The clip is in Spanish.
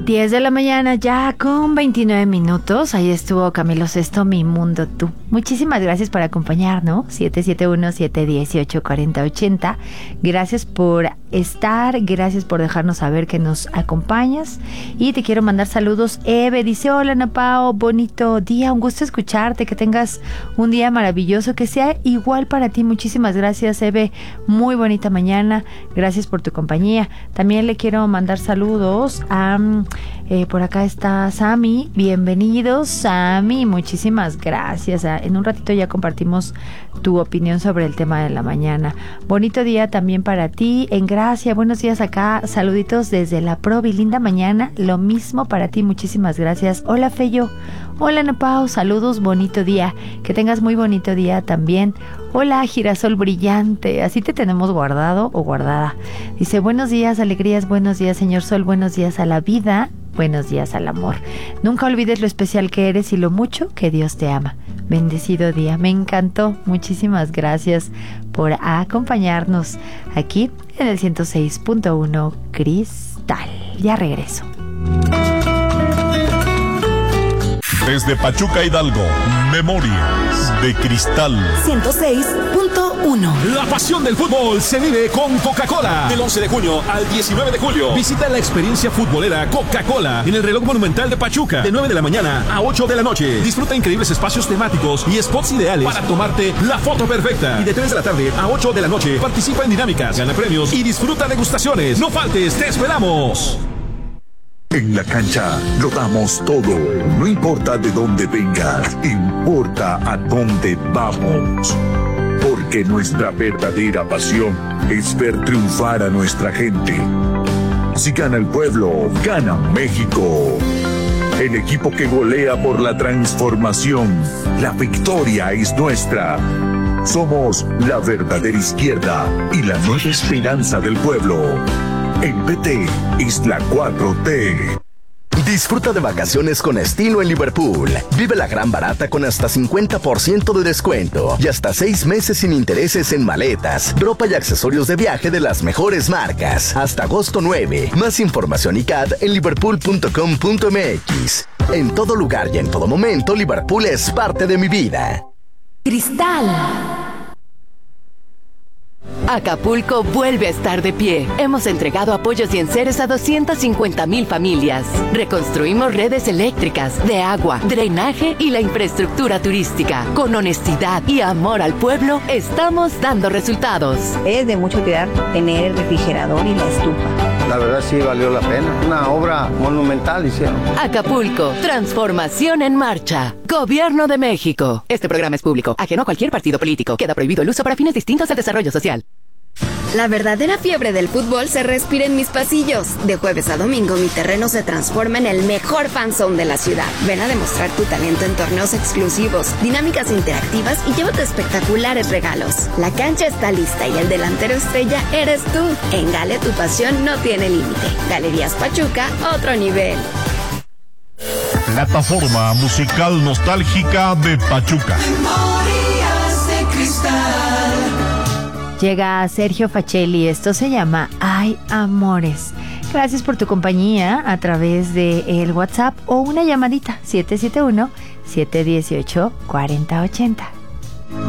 10 de la mañana ya con 29 minutos. Ahí estuvo Camilo Sesto, Mi Mundo Tú. Muchísimas gracias por acompañarnos. 771-718-4080. Gracias por estar. Gracias por dejarnos saber que nos acompañas. Y te quiero mandar saludos. Eve dice: hola Ana Pao, bonito día. Un gusto escucharte. Que tengas un día maravilloso. Que sea igual para ti. Muchísimas gracias, Eve. Muy bonita mañana. Gracias por tu compañía. También le quiero mandar saludos a... por acá está Sami. Bienvenidos, Sami. Muchísimas gracias. En un ratito ya compartimos tu opinión sobre el tema de la mañana. Bonito día también para ti. En Gracia, buenos días acá. Saluditos desde la Provi. Linda mañana. Lo mismo para ti. Muchísimas gracias. Hola, Feyo. Hola, Ana Pao. Saludos. Bonito día. Que tengas muy bonito día también. Hola, girasol brillante. Así te tenemos guardado o guardada. Dice: buenos días, alegrías. Buenos días, señor Sol. Buenos días a la vida. Buenos días al amor. Nunca olvides lo especial que eres y lo mucho que Dios te ama. Bendecido día. Me encantó. Muchísimas gracias por acompañarnos aquí en el 106.1 Cristal. Ya regreso. Desde Pachuca, Hidalgo, Memorias de Cristal. 106.1. La pasión del fútbol se vive con Coca-Cola. Del 11 de junio al 19 de julio. Visita la experiencia futbolera Coca-Cola en el reloj monumental de Pachuca. De 9 de la mañana a 8 de la noche. Disfruta increíbles espacios temáticos y spots ideales para tomarte la foto perfecta. Y de 3 de la tarde a 8 de la noche participa en dinámicas, gana premios y disfruta degustaciones. No faltes, te esperamos. En la cancha lo damos todo. No importa de dónde vengas, importa a dónde vamos. Porque nuestra verdadera pasión es ver triunfar a nuestra gente. Si gana el pueblo, gana México. El equipo que golea por la transformación. La victoria es nuestra. Somos la verdadera izquierda y la nueva esperanza del pueblo. El PT es la 4T. Disfruta de vacaciones con estilo en Liverpool. Vive la gran barata con hasta 50% de descuento y hasta 6 meses sin intereses en maletas, ropa y accesorios de viaje de las mejores marcas. Hasta agosto 9. Más información y CAD en liverpool.com.mx. En todo lugar y en todo momento, Liverpool es parte de mi vida. Cristal. Acapulco vuelve a estar de pie. Hemos entregado apoyos y enseres a 250,000 familias. Reconstruimos redes eléctricas, de agua, drenaje y la infraestructura turística. Con honestidad y amor al pueblo, estamos dando resultados. Es de mucha utilidad tener el refrigerador y la estufa. La verdad sí valió la pena. Una obra monumental hicieron. Acapulco, transformación en marcha. Gobierno de México. Este programa es público, ajeno a cualquier partido político. Queda prohibido el uso para fines distintos al desarrollo social. La verdadera fiebre del fútbol se respira en mis pasillos. De jueves a domingo, mi terreno se transforma en el mejor fanzone de la ciudad. Ven a demostrar tu talento en torneos exclusivos, dinámicas interactivas y llévate espectaculares regalos. La cancha está lista y el delantero estrella eres tú. En Gale, tu pasión no tiene límite. Galerías Pachuca, otro nivel. Plataforma musical nostálgica de Pachuca. Memorias de Cristal. Llega Sergio Facelli. Esto se llama Ay Amores. Gracias por tu compañía a través de el WhatsApp o una llamadita 771-718-4080.